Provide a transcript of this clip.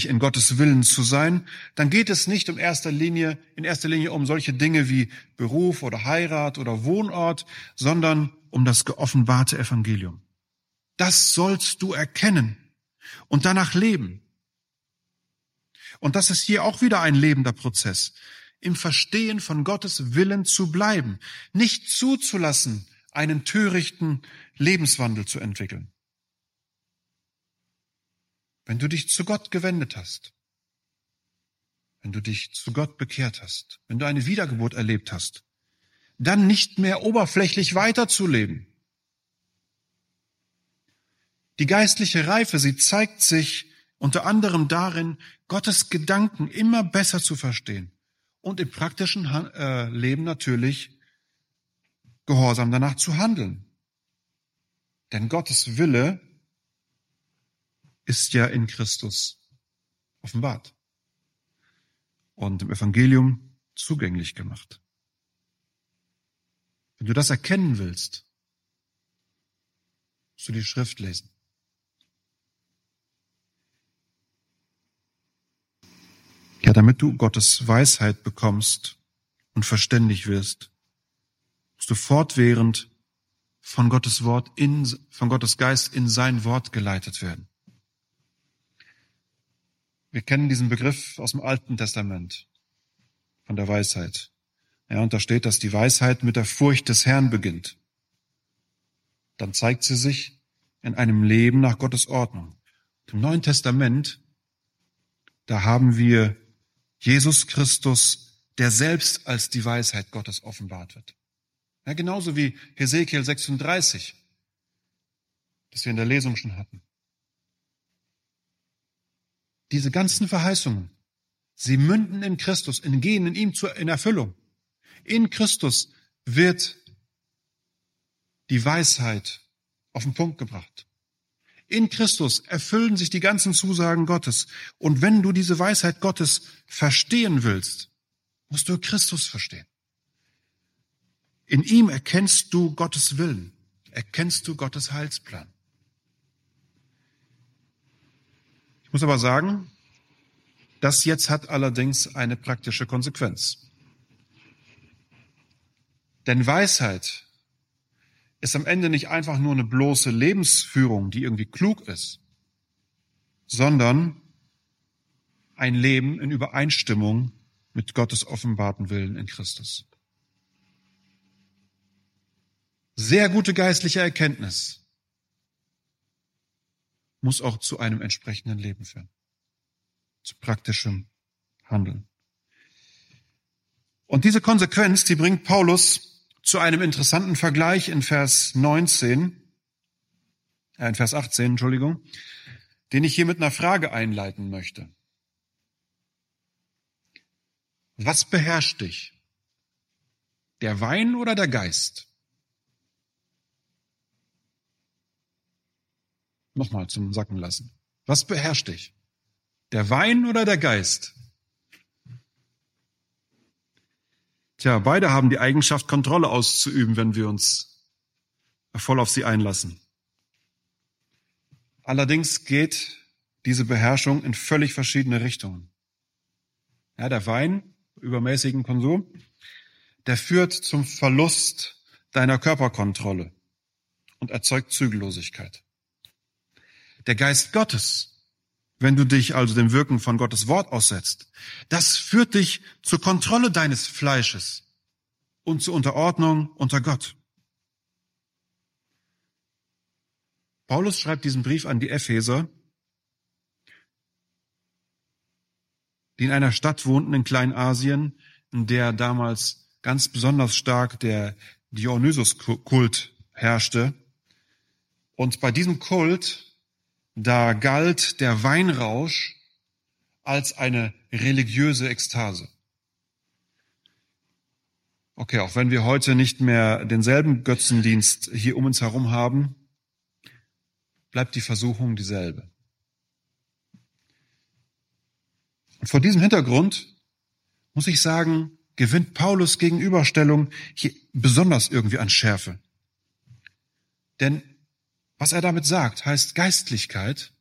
wirklich in Gottes Willen zu sein, dann geht es nicht in erster Linie um solche Dinge wie Beruf oder Heirat oder Wohnort, sondern um das geoffenbarte Evangelium. Das sollst du erkennen und danach leben. Und das ist hier auch wieder ein lebender Prozess, im Verstehen von Gottes Willen zu bleiben, nicht zuzulassen, einen törichten Lebenswandel zu entwickeln. Wenn du dich zu Gott gewendet hast, wenn du dich zu Gott bekehrt hast, wenn du eine Wiedergeburt erlebt hast, dann nicht mehr oberflächlich weiterzuleben. Die geistliche Reife, sie zeigt sich unter anderem darin, Gottes Gedanken immer besser zu verstehen und im praktischen Leben natürlich gehorsam danach zu handeln. Denn Gottes Wille ist ja in Christus offenbart und im Evangelium zugänglich gemacht. Wenn du das erkennen willst, musst du die Schrift lesen. Ja, damit du Gottes Weisheit bekommst und verständig wirst, musst du fortwährend von Gottes Geist in sein Wort geleitet werden. Wir kennen diesen Begriff aus dem Alten Testament, von der Weisheit. Ja, und da steht, dass die Weisheit mit der Furcht des Herrn beginnt. Dann zeigt sie sich in einem Leben nach Gottes Ordnung. Im Neuen Testament, da haben wir Jesus Christus, der selbst als die Weisheit Gottes offenbart wird. Ja, genauso wie Hesekiel 36, das wir in der Lesung schon hatten. Diese ganzen Verheißungen, sie münden in Christus, gehen in ihm in Erfüllung. In Christus wird die Weisheit auf den Punkt gebracht. In Christus erfüllen sich die ganzen Zusagen Gottes. Und wenn du diese Weisheit Gottes verstehen willst, musst du Christus verstehen. In ihm erkennst du Gottes Willen, erkennst du Gottes Heilsplan. Ich muss aber sagen, das jetzt hat allerdings eine praktische Konsequenz. Denn Weisheit ist am Ende nicht einfach nur eine bloße Lebensführung, die irgendwie klug ist, sondern ein Leben in Übereinstimmung mit Gottes offenbarten Willen in Christus. Sehr gute geistliche Erkenntnis muss auch zu einem entsprechenden Leben führen, zu praktischem Handeln. Und diese Konsequenz, die bringt Paulus zu einem interessanten Vergleich in Vers 18, den ich hier mit einer Frage einleiten möchte. Was beherrscht dich? Der Wein oder der Geist? Nochmal zum Sacken lassen. Was beherrscht dich? Der Wein oder der Geist? Tja, beide haben die Eigenschaft, Kontrolle auszuüben, wenn wir uns voll auf sie einlassen. Allerdings geht diese Beherrschung in völlig verschiedene Richtungen. Ja, der Wein, übermäßigen Konsum, der führt zum Verlust deiner Körperkontrolle und erzeugt Zügellosigkeit. Der Geist Gottes, wenn du dich also dem Wirken von Gottes Wort aussetzt, das führt dich zur Kontrolle deines Fleisches und zur Unterordnung unter Gott. Paulus schreibt diesen Brief an die Epheser, die in einer Stadt wohnten in Kleinasien, in der damals ganz besonders stark der Dionysus-Kult herrschte. Und bei diesem Kult, da galt der Weinrausch als eine religiöse Ekstase. Okay, auch wenn wir heute nicht mehr denselben Götzendienst hier um uns herum haben, bleibt die Versuchung dieselbe. Und vor diesem Hintergrund muss ich sagen, gewinnt Paulus Gegenüberstellung hier besonders irgendwie an Schärfe. Denn was er damit sagt, heißt Geistlichkeit